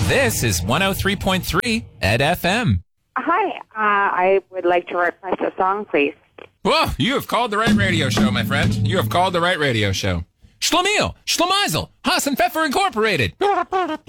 This is 103.3 Ed FM. Hi, I would like to request a song, please. Whoa, you have called the right radio show, my friend. You have called the right radio show. Schlemiel, Schlemazel, Haas and Pfeffer Incorporated.